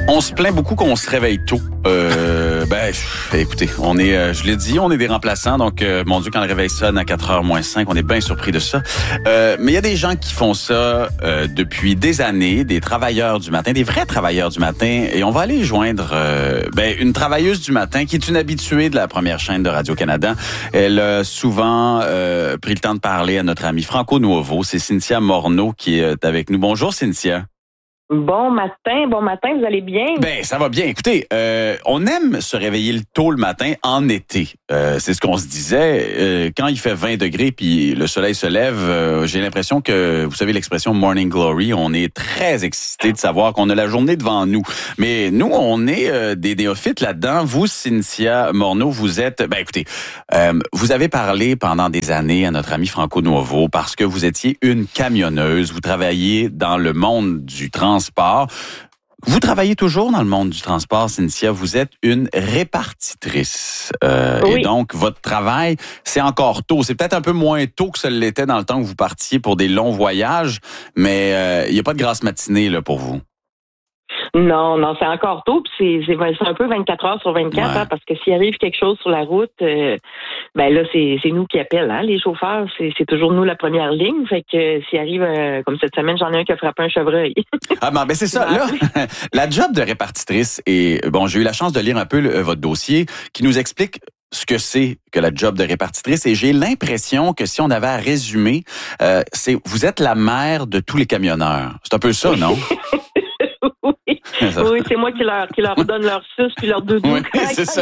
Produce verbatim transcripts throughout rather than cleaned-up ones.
On se plaint beaucoup qu'on se réveille tôt. Euh, ben, écoutez, on est, euh, je l'ai dit, on est des remplaçants. Donc, euh, mon Dieu, quand le réveil sonne à quatre heures moins cinq, on est bien surpris de ça. Euh, mais il y a des gens qui font ça euh, depuis des années, des travailleurs du matin, des vrais travailleurs du matin. Et on va aller joindre euh, ben, une travailleuse du matin qui est une habituée de la première chaîne de Radio-Canada. Elle a souvent euh, pris le temps de parler à notre ami Franco Nuovo. C'est Cynthia Morneau qui est avec nous. Bonjour, Cynthia. Bon matin, bon matin, vous allez bien? Ben, ça va bien. Écoutez, euh, on aime se réveiller tôt le matin en été. Euh, c'est ce qu'on se disait. Euh, quand il fait vingt degrés puis le soleil se lève, euh, j'ai l'impression que, vous savez l'expression morning glory, on est très excité de savoir qu'on a la journée devant nous. Mais nous, on est euh, des néophytes là-dedans. Vous, Cynthia Morneau, vous êtes... Ben, écoutez, euh, vous avez parlé pendant des années à notre ami Franco Nuovo parce que vous étiez une camionneuse. Vous travailliez dans le monde du transport. Transport. Vous travaillez toujours dans le monde du transport, Cynthia. Vous êtes une répartitrice. Euh, oui. Et donc, votre travail, c'est encore tôt. C'est peut-être un peu moins tôt que ça l'était dans le temps que vous partiez pour des longs voyages, mais il euh, n'y a pas de grasse matinée là, pour vous. Non, non, c'est encore tôt, puis c'est, c'est, c'est un peu vingt-quatre heures sur vingt-quatre, ouais. hein, parce que s'il arrive quelque chose sur la route, euh, ben là, c'est, c'est nous qui appellent, hein, les chauffeurs, c'est, c'est toujours nous la première ligne, fait que s'il arrive, euh, comme cette semaine, j'en ai un qui a frappé un chevreuil. Ah ben, ben c'est ça, là, la job de répartitrice, et bon, j'ai eu la chance de lire un peu le, votre dossier, qui nous explique ce que c'est que la job de répartitrice, et j'ai l'impression que si on avait à résumer, euh, c'est vous êtes la mère de tous les camionneurs. C'est un peu ça, non? Oui, oui, c'est moi qui leur, qui leur donne leur suce puis leur doudou. Oui, c'est ça.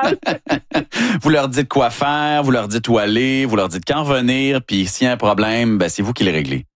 Vous leur dites quoi faire, vous leur dites où aller, vous leur dites quand revenir, puis s'il y a un problème, ben c'est vous qui le réglez.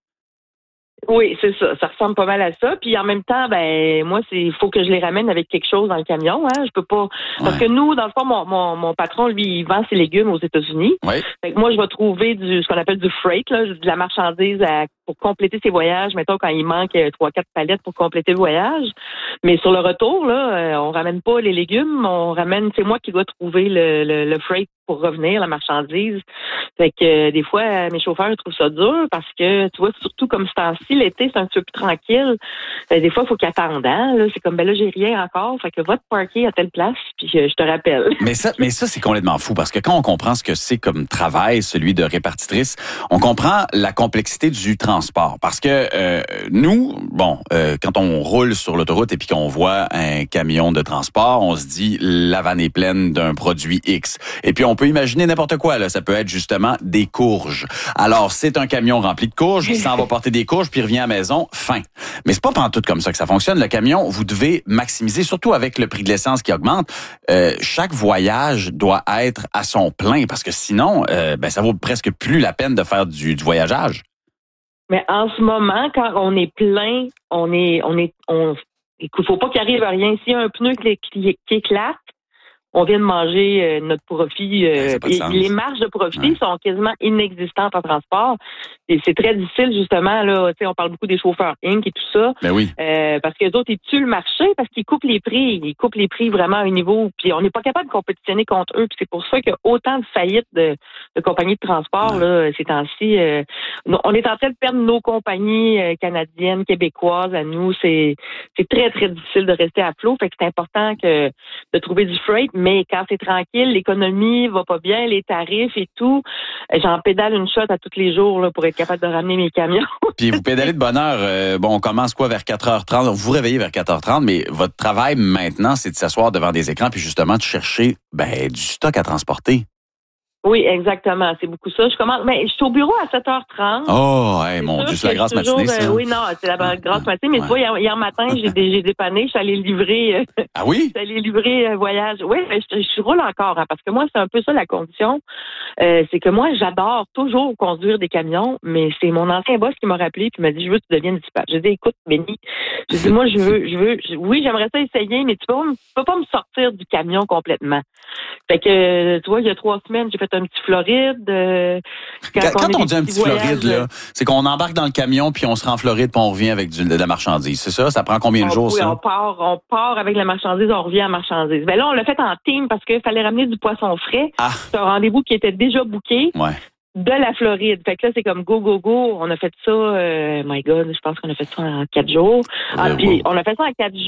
Oui, c'est ça. Ça ressemble pas mal à ça. Puis en même temps, ben moi, c'est il faut que je les ramène avec quelque chose dans le camion. Hein. Je peux pas parce ouais. que nous, dans le fond, mon, mon, mon patron, lui, il vend ses légumes aux États-Unis. Oui. Fait que moi, je vais trouver du ce qu'on appelle du freight, là, de la marchandise à, pour compléter ses voyages. Mettons quand il manque trois, quatre palettes pour compléter le voyage. Mais sur le retour, là, on ramène pas les légumes, on ramène. C'est moi qui dois trouver le, le, le freight pour revenir, la marchandise. Fait que euh, des fois, mes chauffeurs trouvent ça dur parce que, tu vois, surtout comme ce temps-ci, l'été, c'est un petit peu plus tranquille. Euh, des fois, il faut qu'ils attendent. Hein? Là, c'est comme, ben là, j'ai rien encore. Fait que va te parker à telle place, puis euh, je te rappelle. Mais ça, mais ça, c'est complètement fou parce que quand on comprend ce que c'est comme travail, celui de répartitrice, on comprend la complexité du transport. Parce que euh, nous, bon, euh, quand on roule sur l'autoroute et puis qu'on voit un camion de transport, on se dit, la vanne est pleine d'un produit X. Et puis, on peut imaginer n'importe quoi, là. Ça peut être justement des courges. Alors, c'est un camion rempli de courges qui s'en va porter des courges puis revient à la maison, fin. Mais c'est pas pantoute comme ça que ça fonctionne. Le camion, vous devez maximiser, surtout avec le prix de l'essence qui augmente. Euh, chaque voyage doit être à son plein parce que sinon, euh, ben, ça vaut presque plus la peine de faire du, du voyageage. Mais en ce moment, quand on est plein, on est, on est, on, il faut pas qu'il arrive à rien. S'il y a un pneu qui, qui, qui éclate, on vient de manger euh, notre profit. Euh, et les marges de profit ouais. sont quasiment inexistantes en transport. Et c'est très difficile, justement, là, tu sais, on parle beaucoup des chauffeurs Inc et tout ça. Ben oui. Euh, parce que les autres, ils tuent le marché parce qu'ils coupent les prix. Ils coupent les prix vraiment à un niveau. Puis on n'est pas capable de compétitionner contre eux. Puis c'est pour ça qu'il y a autant de faillites de, de compagnies de transport, ouais. là, ces temps-ci. Euh, on est en train de perdre nos compagnies euh, canadiennes, québécoises à nous. C'est, c'est très, très difficile de rester à flot. Fait que c'est important que de trouver du freight. Mais quand c'est tranquille, l'économie va pas bien, les tarifs et tout, j'en pédale une shot à tous les jours là, pour être capable de ramener mes camions. Puis vous pédalez de bonne heure. Euh, bon, on commence quoi vers quatre heures trente? Vous vous réveillez vers quatre heures trente, mais votre travail maintenant, c'est de s'asseoir devant des écrans puis justement de chercher ben, du stock à transporter. Oui, exactement. C'est beaucoup ça. Je commence, mais je suis au bureau à sept heures trente. Oh, hey, mon Dieu, c'est la grasse toujours, matinée, ça. Euh, oui, non, c'est la grasse matinée. Mais ouais. tu vois, hier, hier matin, j'ai, j'ai dépanné, je suis allée livrer. Euh, ah oui? Je suis allée livrer un voyage. Oui, je, je, je roule encore, hein, parce que moi, c'est un peu ça la condition. Euh, c'est que moi, j'adore toujours conduire des camions, mais c'est mon ancien boss qui m'a rappelé puis m'a dit, je veux que tu deviennes dispatch. J'ai dit, écoute, Benny, j'ai dit, moi, je veux, je veux, je, oui, j'aimerais ça essayer, mais tu peux, tu peux pas me sortir du camion complètement. Fait que, tu vois, il y a trois semaines, j'ai fait un petit Floride. Euh, quand, quand, quand on, on dit un petit voyages, Floride, là, c'est qu'on embarque dans le camion puis on se rend en Floride puis on revient avec du, de la marchandise. C'est ça? Ça prend combien de on, jours, oui, ça? On part, on part avec la marchandise, on revient à la marchandise. Ben là, on l'a fait en team parce qu'il fallait ramener du poisson frais. Ah. C'est un rendez-vous qui était déjà booké. Ouais. De la Floride. Fait que là, c'est comme go, go, go. On a fait ça, euh, my God, je pense qu'on a fait ça en quatre jours. Ah, puis on a fait ça en quatre jours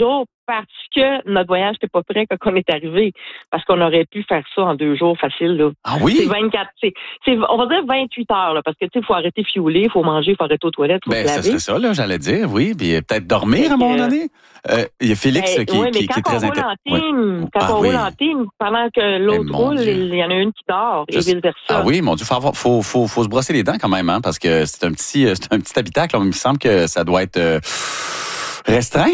parce que notre voyage n'était pas prêt quand on est arrivé. Parce qu'on aurait pu faire ça en deux jours facile, là. Ah oui? C'est vingt-quatre, c'est, c'est, on va dire vingt-huit heures, là, parce que, tu sais, il faut arrêter de fiouler, il faut manger, il faut arrêter aux toilettes, il faut Ben, se ça laver. serait ça, là, j'allais dire, oui. Puis peut-être dormir à un moment donné. Euh, Il y a Félix Ben, qui, oui, mais qui, quand qui est très on roule intéressant. en team, Ouais. quand Ah on oui. roule en team, pendant que l'autre mon roule, Dieu. il y en a une qui dort, Je et sais- vice-versa. Ah oui, mon Dieu, faut, avoir, faut, faut, faut se brosser les dents quand même, hein, parce que c'est un petit, euh, c'est un petit habitacle. Il me semble que ça doit être euh, restreint.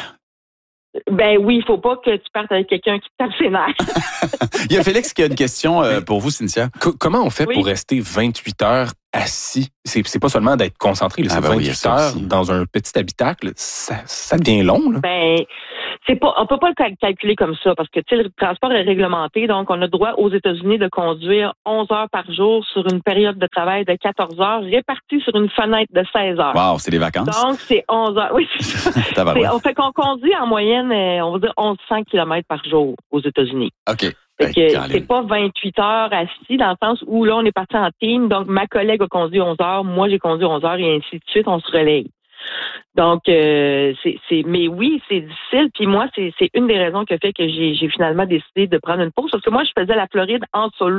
Ben oui, il faut pas que tu partes avec quelqu'un qui te tape ses nerfs. Il y a Félix qui a une question euh, pour vous, Cynthia. Co- comment on fait Oui. pour rester vingt-huit heures assis? C'est, c'est pas seulement d'être concentré, là, Ah c'est ben oui, il y a vingt-huit ça heures aussi. dans un petit habitacle. Ça, ça devient long, là. Ben, c'est pas, on peut pas le cal- calculer comme ça parce que, tu sais, le transport est réglementé, donc on a droit aux États-Unis de conduire onze heures par jour sur une période de travail de quatorze heures répartie sur une fenêtre de seize heures. Wow, c'est les vacances. Donc, c'est onze heures. Oui, c'est ça. C'est- Tabarouette. on fait qu'on conduit en moyenne, euh, on va dire mille cent kilomètres par jour aux États-Unis. OK. Fait Ben, que Colin. c'est pas vingt-huit heures assis dans le sens où là, on est parti en team. Donc, ma collègue a conduit onze heures, moi, j'ai conduit onze heures et ainsi de suite, on se relaye. Donc, euh, c'est, c'est, mais oui, c'est difficile. Puis moi, c'est, c'est une des raisons qui a fait que j'ai, j'ai finalement décidé de prendre une pause. Parce que moi, je faisais la Floride en solo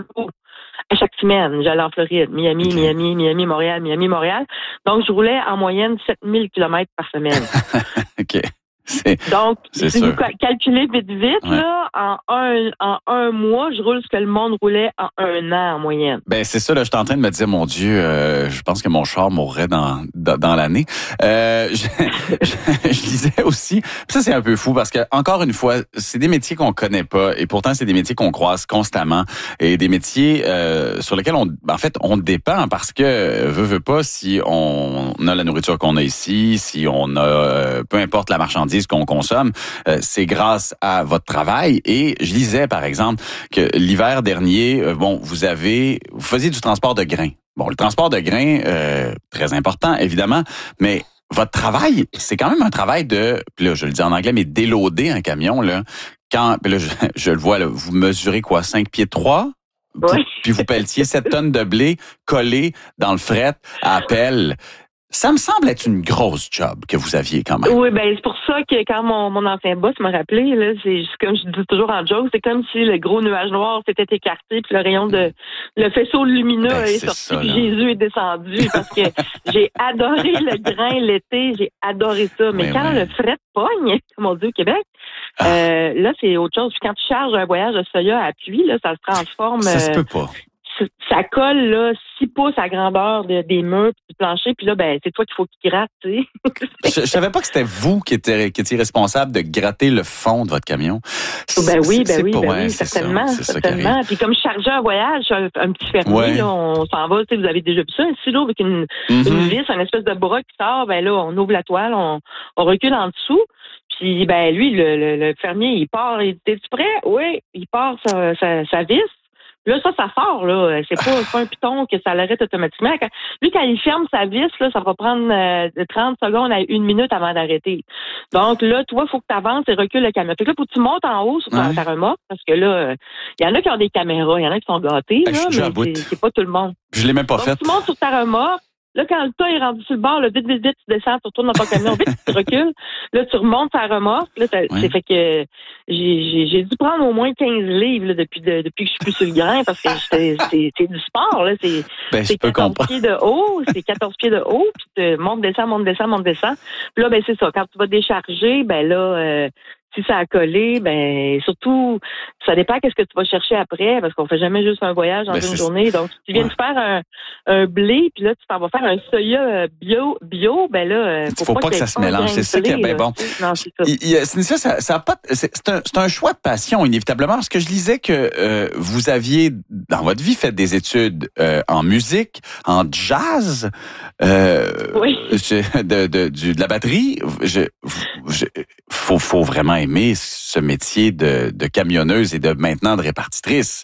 à chaque semaine. J'allais en Floride, Miami, Okay. Miami, Miami, Montréal, Miami, Montréal. Donc, je roulais en moyenne sept mille kilomètres par semaine. OK. C'est, Donc, C'est si sûr. vous cal- calculez vite, vite, Ouais. là, en un, en un mois, je roule ce que le monde roulait en un an en moyenne. ben c'est ça, là, je suis en train de me dire, mon Dieu, euh, je pense que mon char mourrait dans, dans, dans l'année. Euh, je, je, je disais aussi, puis ça c'est un peu fou parce que, encore une fois, c'est des métiers qu'on connaît pas et pourtant c'est des métiers qu'on croise constamment et des métiers euh, sur lesquels on, en fait, on dépend parce que, euh, veut, veut pas, si on a la nourriture qu'on a ici, si on a, euh, peu importe la marchandise qu'on consomme, euh, c'est grâce à votre travail. Et je lisais, par exemple, que l'hiver dernier, euh, bon, vous avez, vous faisiez du transport de grains. Bon, le transport de grains, euh, très important, évidemment, mais votre travail, c'est quand même un travail de, puis là, je le dis en anglais, mais déloader un camion, là. Quand, puis là, je, je le vois, là, vous mesurez quoi, cinq pieds trois? Oui. Puis vous pelletiez sept tonnes de blé collé dans le fret à pelle. Ça me semble être une grosse job que vous aviez quand même. Oui, ben c'est pour ça que quand mon, mon ancien boss m'a rappelé, là, c'est juste comme je dis toujours en joke, c'est comme si le gros nuage noir s'était écarté, puis le rayon de le faisceau lumineux Ben, est c'est sorti, ça, puis là. Jésus est descendu parce que j'ai adoré le grain l'été, j'ai adoré ça. Mais Oui, quand oui. le fret pogne, comme on dit au Québec, Ah. euh, là c'est autre chose. Puis quand tu charges un voyage de soya à pluie, là, ça se transforme. Ça se euh, peut pas. ça colle là six pouces à grandeur de, des murs puis du plancher, puis là ben c'est toi qu'il faut qu'il gratte, tu sais. Je, je savais pas que c'était vous qui étiez, qui étiez responsable de gratter le fond de votre camion. Ben oui, C'est- ben oui, c'est pas- ben ouais, oui, c'est ça, certainement, c'est ça qui arrive. certainement. Puis comme je chargeais un voyage, un, un petit fermier, Ouais. là, on s'en va, tu sais, vous avez déjà vu ça, un silo avec une, une Mhm. vis, une espèce de bras qui sort, ben là, on ouvre la toile, on, on recule en dessous. Puis ben lui, le, le, le fermier, il part, il dit, t'es-tu prêt? Oui, il part sa, sa, sa vis. Là, ça, ça sort, là. C'est pas, c'est pas un piton que ça l'arrête automatiquement. Quand, lui, quand il ferme sa vis, là, ça va prendre euh, de trente secondes à une minute avant d'arrêter. Donc là, toi, il faut que tu avances et recules le camion. Fait que là, faut que tu montes en haut sur ta, Ouais. ta remorque, parce que là, il y en a qui ont des caméras, il y en a qui sont gâtés, Ah, je là, suis déjà à mais bout. c'est, c'est pas tout le monde. Je l'ai même pas Donc, fait. tu montes sur ta remorque. Là, quand le tas est rendu sur le bord, là, vite, vite, vite, tu descends, tu retournes dans ton camion, vite, tu recules. Là, tu remontes ta remorque. Là, ça, Ouais. c'est fait que j'ai, j'ai, j'ai dû prendre au moins quinze livres là, depuis, de, depuis que je suis plus sur le grain parce que j'étais- c'est, c'est du sport. Là. C'est, Ben, je c'est peux quatorze comprendre. pieds de haut, c'est quatorze pieds de haut, puis tu montes, descends, monte, descends, monte, descends. Puis là, ben c'est ça. Quand tu vas décharger, ben là, euh, si ça a collé, ben surtout, ça dépend qu'est-ce que tu vas chercher après, parce qu'on fait jamais juste un voyage dans Ben, une c'est- journée. Donc, si tu viens Ouais. de faire un, un blé, puis là, tu t'en vas faire un soya euh, bio, bio, ben là, euh, Faut pas que qu'il y ait ça se un mélange. grain C'est de ça qui est- blé, ben là. bon. Non, c'est ça. Il- il- Cynthia, ça, ça a pas, c'est, c'est un, c'est un choix de passion, inévitablement, parce que je lisais que euh, vous aviez, dans votre vie, fait des études euh, en musique, en jazz, euh, Oui. je- de, de, du, de la batterie. Je, je, faut, faut vraiment aimer ce métier de, de camionneuse et de maintenant de répartitrice.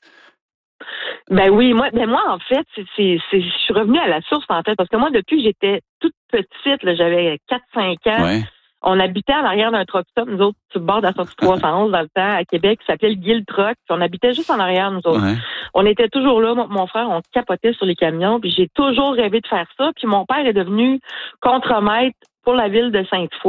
Ben oui, moi, ben moi en fait, c'est, c'est, c'est, je suis revenue à la source en fait, parce que moi, depuis que j'étais toute petite, là, j'avais quatre cinq ans, Ouais. on habitait en arrière d'un truck stop, nous autres, sur le bord de la sortie trois cent onze dans le temps, à Québec, qui s'appelait le Guild Truck, puis on habitait juste en arrière, nous autres. Ouais. On était toujours là, mon, mon frère, on capotait sur les camions, puis j'ai toujours rêvé de faire ça, puis mon père est devenu contremaître pour la ville de Sainte-Foy.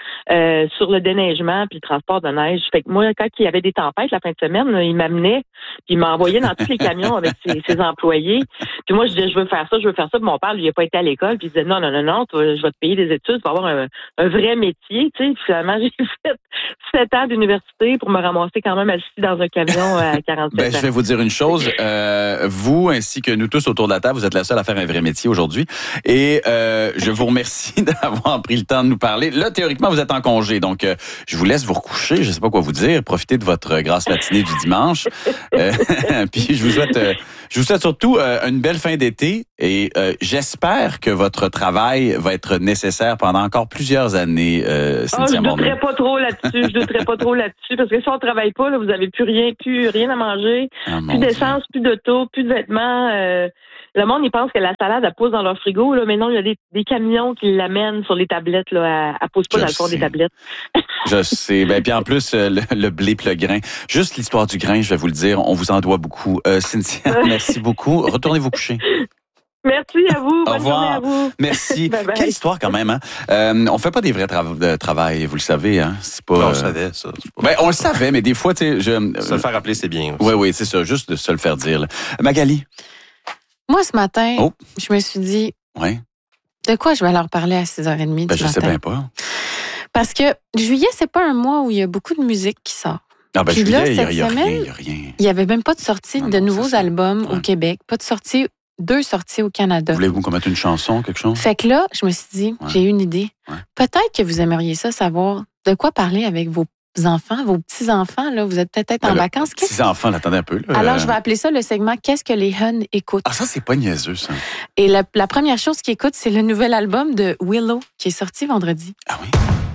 euh, sur le déneigement puis le transport de neige. Fait que moi, quand il y avait des tempêtes la fin de semaine, là, il m'amenait puis il m'envoyait dans tous les camions avec ses, ses employés. Puis moi, je disais, je veux faire ça, je veux faire ça. Puis mon père, lui, il n'a pas été à l'école. Puis il disait, non, non, non, non, toi, je vais te payer des études pour avoir un, un vrai métier. Tu sais, finalement, j'ai fait sept ans d'université pour me ramasser quand même assis dans un camion à quarante-sept ben, ans. Je vais vous dire une chose. Euh, vous, ainsi que nous tous autour de la table, vous êtes la seule à faire un vrai métier aujourd'hui. Et euh, je vous remercie d'avoir pris le temps de nous parler. Là, théoriquement, vous êtes en congé. Donc, euh, je vous laisse vous recoucher. Je ne sais pas quoi vous dire. Profitez de votre grasse matinée du dimanche. Euh, puis, je vous souhaite, euh, je vous souhaite surtout euh, une belle fin d'été. Et euh, j'espère que votre travail va être nécessaire pendant encore plusieurs années, euh, Cynthia oh, je ne douterais pas trop là-dessus. Je douterais pas trop là-dessus. Parce que si on ne travaille pas, là, vous n'avez plus rien, plus rien à manger. Ah, plus d'essence, plus d'auto, plus de vêtements. Euh, le monde, il pense que la salade, elle pousse dans leur frigo, là, mais non, il y a des, des camions qui l'amènent sur les tablettes. Là, elle, elle pousse pas Je dans le fond sais. des tablettes. Je sais. Ben, puis en plus, euh, le, le blé pis le grain. Juste l'histoire du grain, je vais vous le dire, on vous en doit beaucoup. Euh, Cynthia, merci beaucoup. Retournez vous coucher. Merci à vous. Au Bonne revoir. journée à vous. Merci. Bye bye. Quelle histoire quand même, hein? Euh, on fait pas des vrais tra- de travail, vous le savez, hein? C'est pas. Non, on euh, le savait, ça. Ben, on le savait, mais des fois, tu sais, je. Se le faire rappeler, c'est bien aussi. Oui, oui, c'est ça, juste de se le faire dire. Là. Magali. Moi, ce matin, Oh. je me suis dit, Oui. de quoi je vais leur parler à six heures trente Ben, du je matin? sais bien pas. Parce que juillet, c'est pas un mois où il y a beaucoup de musique qui sort. Ah, ben, Puis là, juillet, il y a, cette il y a rien, semaine, il y a rien. Il y avait même pas de sortie Non, de non, nouveaux c'est ça. albums Ouais. au Québec, pas de sortie, deux sorties au Canada. Voulez-vous qu'on mette une chanson, quelque chose? Fait que là, je me suis dit, Ouais. j'ai eu une idée. Ouais. Peut-être que vous aimeriez ça, savoir de quoi parler avec vos enfants, vos petits-enfants. Là, vous êtes peut-être en Ben là, vacances. Qu'est-ce- Petits enfants, attendez un peu. Là. Alors, je vais appeler ça le segment « Qu'est-ce que les Huns écoutent Ah, ça, c'est pas niaiseux, ça. ». Et la, la première chose qu'ils écoutent, c'est le nouvel album de Willow qui est sorti vendredi. Ah oui?